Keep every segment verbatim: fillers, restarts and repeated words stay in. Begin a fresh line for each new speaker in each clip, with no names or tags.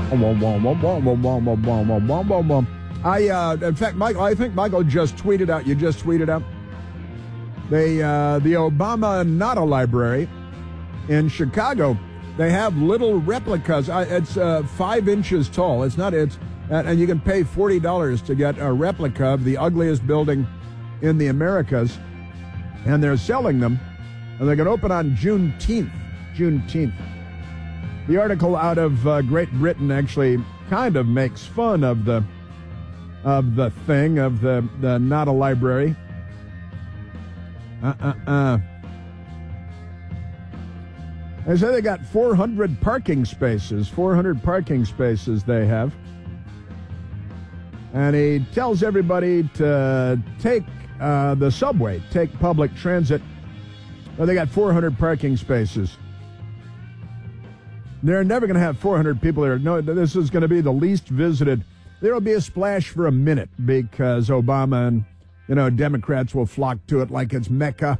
I, uh, in fact, Michael, I think Michael just tweeted out, you just tweeted out, they, uh, the Obama Nada Library in Chicago, they have little replicas. Uh, it's uh, five inches tall. It's not, it's, and, and you can pay forty dollars to get a replica of the ugliest building in the Americas, and they're selling them, and they're going to open on Juneteenth. Juneteenth. The article out of uh, Great Britain actually kind of makes fun of the of the thing, of the, the Nada Library. Uh-uh-uh. They say they got four hundred parking spaces, four hundred parking spaces they have. And he tells everybody to take uh, the subway, take public transit. Well, they got four hundred parking spaces. They're never going to have four hundred people there. No, this is going to be the least visited. There will be a splash for a minute because Obama and, you know, Democrats will flock to it like it's Mecca.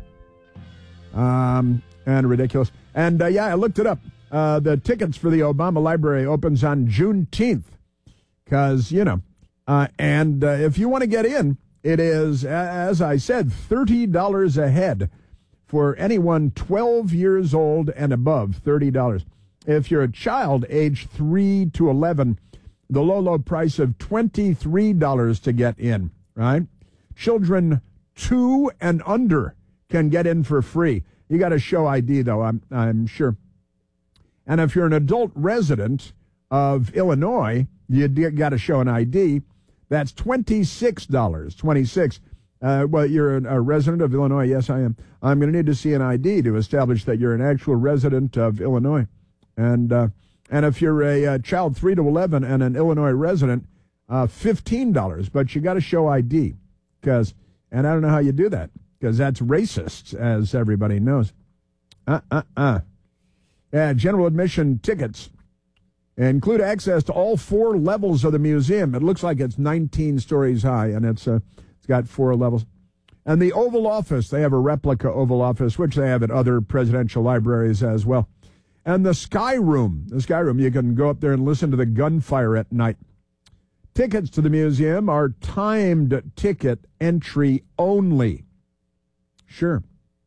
Um, and ridiculous. And, uh, yeah, I looked it up. Uh, the tickets for the Obama Library opens on Juneteenth because, you know, uh, and uh, if you want to get in, it is, as I said, thirty dollars a head for anyone twelve years old and above, thirty dollars. If you're a child age three to eleven, the low, low price of twenty-three dollars to get in, right? Children two and under can get in for free. You got to show I D, though, I'm, I'm sure. And if you're an adult resident of Illinois, you got to show an I D. That's twenty-six dollars, twenty-six dollars. Uh, well, you're a resident of Illinois. Yes, I am. I'm going to need to see an I D to establish that you're an actual resident of Illinois. And uh, and if you're a, a child three to eleven and an Illinois resident, uh, fifteen dollars. But you got to show I D. Because, and I don't know how you do that, because that's racist, as everybody knows. Uh-uh-uh. Yeah, general admission tickets include access to all four levels of the museum. It looks like it's nineteen stories high, and it's uh, it's got four levels. And the Oval Office, they have a replica Oval Office, which they have at other presidential libraries as well. And the Sky Room, the Sky Room, you can go up there and listen to the gunfire at night. Tickets to the museum are timed ticket entry only. Sure.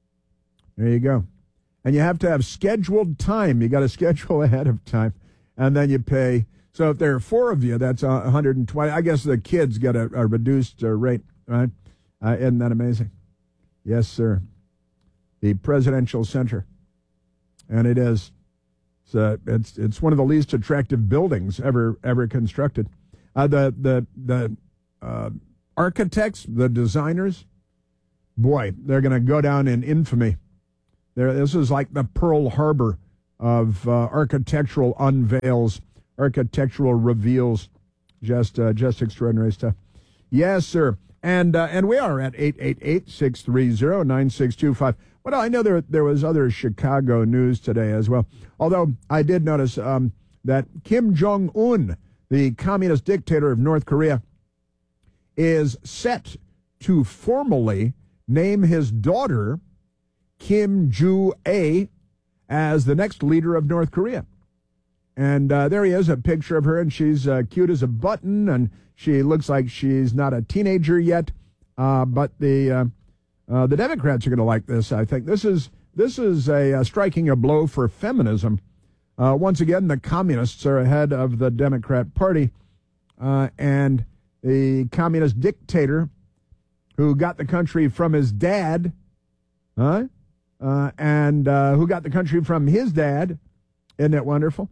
There you go. And you have to have scheduled time. You got to schedule ahead of time. And then you pay. So if there are four of you, that's one hundred twenty. I guess the kids get a, a reduced uh, rate, right? Uh, isn't that amazing? Yes, sir. The Presidential Center. And it is. It's, uh, it's, it's one of the least attractive buildings ever ever constructed. Uh, the the, the uh, architects, the designers, boy, they're going to go down in infamy. There, this is like the Pearl Harbor of uh, architectural unveils, architectural reveals. Just uh, just extraordinary stuff. Yes, sir. And uh, and we are at eight eight eight, six three zero, nine six two five. Well, I know there there was other Chicago news today as well. Although I did notice um, that Kim Jong-un, the communist dictator of North Korea, is set to formally name his daughter Kim Joo-ae as the next leader of North Korea. And uh, there he is, a picture of her, and she's uh, cute as a button, and she looks like she's not a teenager yet. Uh, but the uh, uh, the Democrats are going to like this, I think. This is this is a uh, striking a blow for feminism. Uh, once again, the communists are ahead of the Democrat Party, uh, and the communist dictator who got the country from his dad, huh? Uh, and uh, who got the country from his dad. Isn't it wonderful?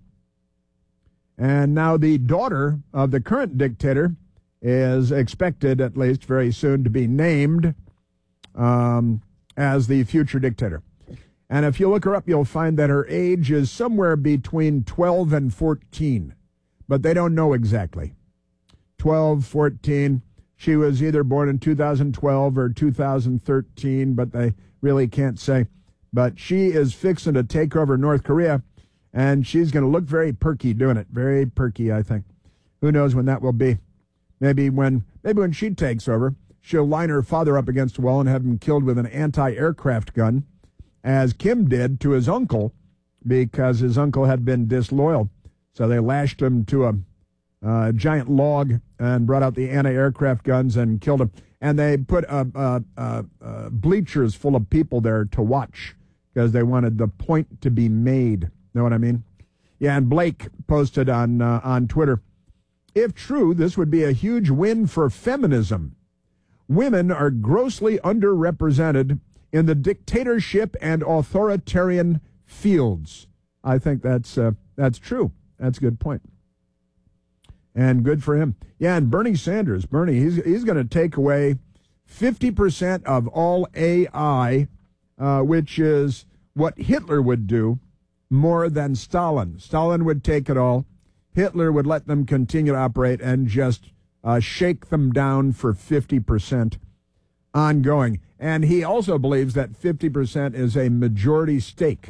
And now the daughter of the current dictator is expected, at least very soon, to be named um, as the future dictator. And if you look her up, you'll find that her age is somewhere between twelve and fourteen. But they don't know exactly. twelve, fourteen. She was either born in two thousand twelve or two thousand thirteen, but they really can't say. But she is fixing to take over North Korea, and she's going to look very perky doing it. Very perky, I think. Who knows when that will be? Maybe when maybe when she takes over, she'll line her father up against a wall and have him killed with an anti-aircraft gun, as Kim did to his uncle, because his uncle had been disloyal. So they lashed him to a uh, giant log and brought out the anti-aircraft guns and killed him. And they put uh, uh, uh, uh, bleachers full of people there to watch because they wanted the point to be made. Know what I mean? Yeah, and Blake posted on uh, on Twitter, if true, this would be a huge win for feminism. Women are grossly underrepresented in the dictatorship and authoritarian fields. I think that's uh, that's true. That's a good point. And good for him. Yeah, and Bernie Sanders, Bernie, he's he's going to take away fifty percent of all A I, uh, which is what Hitler would do more than Stalin. Stalin would take it all. Hitler would let them continue to operate and just uh, shake them down for fifty percent ongoing. And he also believes that fifty percent is a majority stake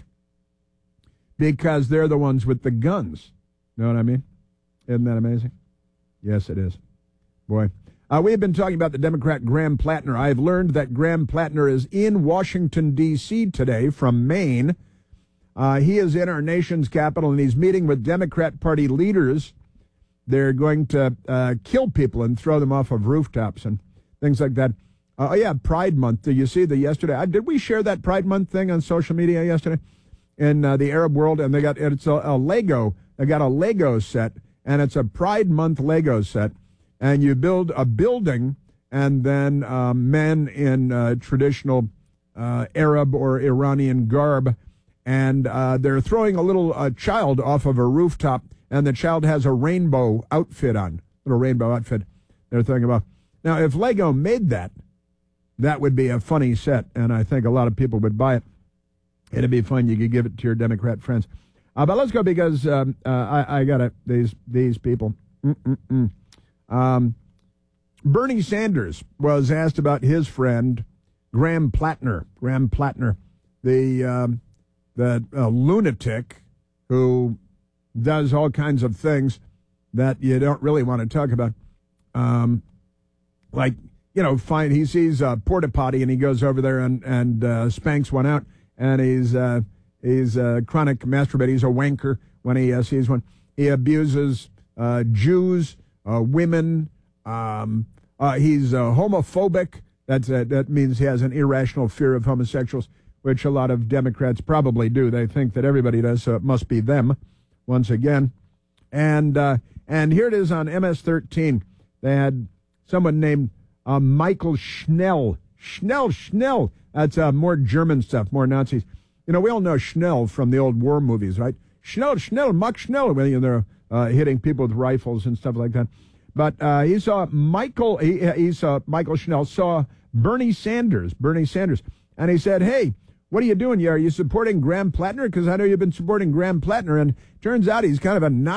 because they're the ones with the guns. Know what I mean? Isn't that amazing? Yes, it is. Boy. Uh, we have been talking about the Democrat Graham Plattner. I've learned that Graham Plattner is in Washington, D C today from Maine. Uh, he is in our nation's capital, and he's meeting with Democrat Party leaders. They're going to uh, kill people and throw them off of rooftops and things like that. Uh, oh, yeah, Pride Month. Did you see the yesterday? Uh, did we share that Pride Month thing on social media yesterday in uh, the Arab world? And they got it's a, a Lego. They got a Lego set, and it's a Pride Month Lego set. And you build a building, and then uh, men in uh, traditional uh, Arab or Iranian garb, and uh, they're throwing a little uh, child off of a rooftop, and the child has a rainbow outfit on, little rainbow outfit they're thinking about. Now, if Lego made that, that would be a funny set, and I think a lot of people would buy it. It'd be fun. You could give it to your Democrat friends. Uh, but let's go because um, uh, I, I got it. These these people. Mm-mm-mm. Um, Bernie Sanders was asked about his friend Graham Plattner. Graham Plattner, the um, the uh, lunatic who does all kinds of things that you don't really want to talk about. Um, like, you know, find he sees a porta potty and he goes over there and and uh, spanks one out, and he's uh, he's a chronic masturbator. He's a wanker when he uh, sees one. He abuses uh, Jews. Uh, women, um, uh, he's uh, homophobic. That's uh, that means he has an irrational fear of homosexuals, which a lot of Democrats probably do. They think that everybody does, so it must be them, once again. And uh, and here it is on M S thirteen. They had someone named uh, Michael Schnell. Schnell, Schnell. That's uh, more German stuff, more Nazis. You know, we all know Schnell from the old war movies, right? Schnell, Schnell, Max Schnell, when you know, they're Uh, hitting people with rifles and stuff like that. But uh, he saw Michael, he, he saw Michael Schnell, saw Bernie Sanders, Bernie Sanders, and he said, hey, what are you doing? Are you supporting Graham Plattner? Because I know you've been supporting Graham Plattner, and turns out he's kind of a